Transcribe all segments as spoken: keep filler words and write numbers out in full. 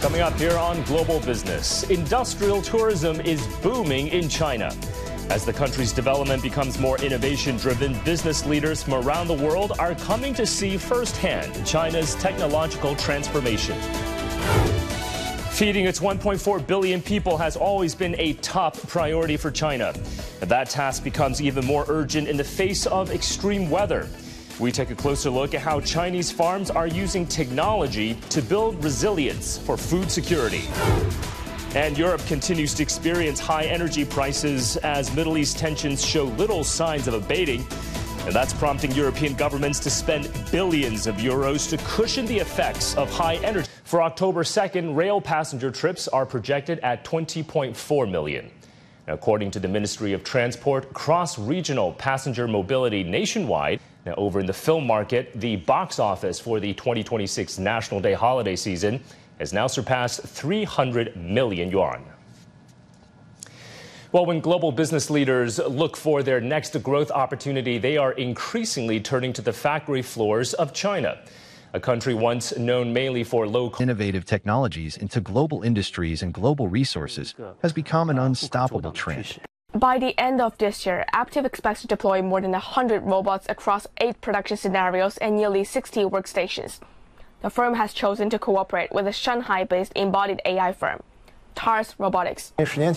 Coming up here on Global Business, industrial tourism is booming in China. As the country's development becomes more innovation-driven, business leaders from around the world are coming to see firsthand China's technological transformation. Feeding its one point four billion people has always been a top priority for China. And that task becomes even more urgent in the face of extreme weather. We take a closer look at how Chinese farms are using technology to build resilience for food security. And Europe continues to experience high energy prices as Middle East tensions show little signs of abating. And that's prompting European governments to spend billions of euros to cushion the effects of high energy. For October second, rail passenger trips are projected at twenty point four million. Now, according to the Ministry of Transport, cross-regional passenger mobility nationwide. Now, over in the film market, the box office for the twenty twenty-six National Day holiday season has now surpassed three hundred million yuan. Well, when global business leaders look for their next growth opportunity, they are increasingly turning to the factory floors of China, a country once known mainly for low innovative technologies into global industries and global resources has become an unstoppable trend. By the end of this year, Aptiv expects to deploy more than one hundred robots across eight production scenarios and nearly sixty workstations. The firm has chosen to cooperate with a Shanghai-based embodied A I firm, Tars Robotics. Ten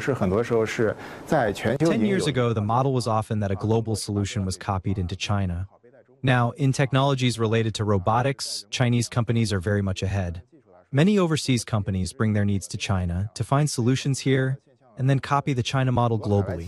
years ago, the model was often that a global solution was copied into China. Now, in technologies related to robotics, Chinese companies are very much ahead. Many overseas companies bring their needs to China to find solutions here and then copy the China model globally.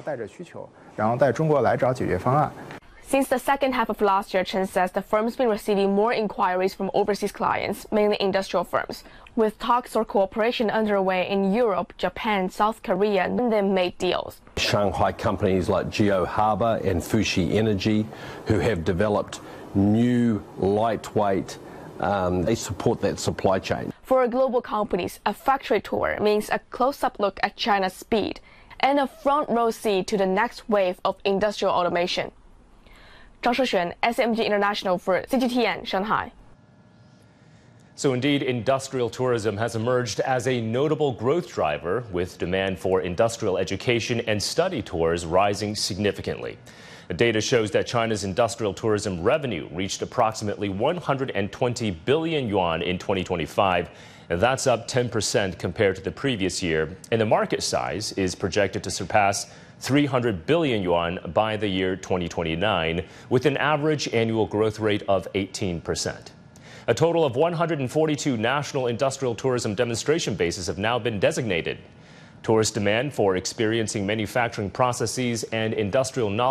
Since the second half of last year, Chen says the firm's been receiving more inquiries from overseas clients, mainly industrial firms, with talks or cooperation underway in Europe, Japan, South Korea, and then made deals. Shanghai companies like Geo Harbor and Fuxi Energy, who have developed new, lightweight, um, they support that supply chain. For global companies, a factory tour means a close-up look at China's speed and a front-row seat to the next wave of industrial automation. Zhang Shixuan, S M G International for C G T N, Shanghai. So indeed, industrial tourism has emerged as a notable growth driver, with demand for industrial education and study tours rising significantly. The data shows that China's industrial tourism revenue reached approximately one hundred twenty billion yuan in twenty twenty-five. And that's up ten percent compared to the previous year. And the market size is projected to surpass three hundred billion yuan by the year twenty twenty-nine, with an average annual growth rate of eighteen percent. A total of one hundred forty-two national industrial tourism demonstration bases have now been designated. Tourist demand for experiencing manufacturing processes and industrial knowledge